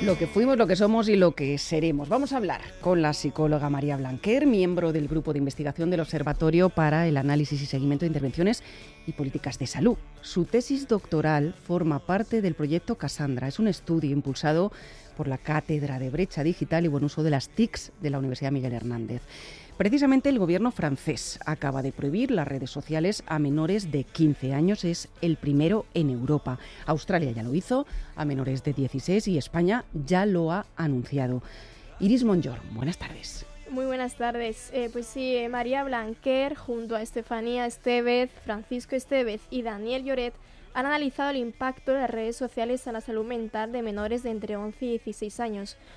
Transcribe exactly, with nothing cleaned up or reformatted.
Lo que fuimos, lo que somos y lo que seremos. Vamos a hablar con la psicóloga María Blanquer, miembro del Grupo de Investigación del Observatorio para el Análisis y Seguimiento de Intervenciones y Políticas de Salud. Su tesis doctoral forma parte del proyecto Cassandra. Es un estudio impulsado por la Cátedra de Brecha Digital y Buen Uso de las T I Cs de la Universidad Miguel Hernández. Precisamente el gobierno francés acaba de prohibir las redes sociales a menores de quince años. Es el primero en Europa. Australia ya lo hizo a menores de dieciséis y España ya lo ha anunciado. Iris Monjor, buenas tardes. Muy buenas tardes. Eh, pues sí, eh, María Blanquer, junto a Estefanía Estevez, Francisco Estevez y Daniel Lloret, han analizado el impacto de las redes sociales en la salud mental de menores de entre once y dieciséis años.